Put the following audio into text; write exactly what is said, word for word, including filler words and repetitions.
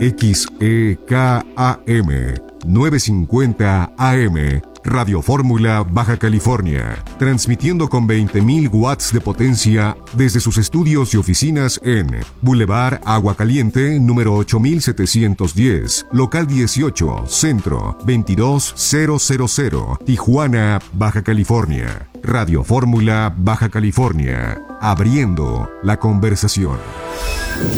X E K A M novecientos cincuenta A M, Radio Fórmula, Baja California, transmitiendo con veinte mil watts de potencia desde sus estudios y oficinas en Boulevard Agua Caliente, número ocho mil setecientos diez, local dieciocho, Centro, veintidós mil, Tijuana, Baja California. Radio Fórmula, Baja California, abriendo la conversación.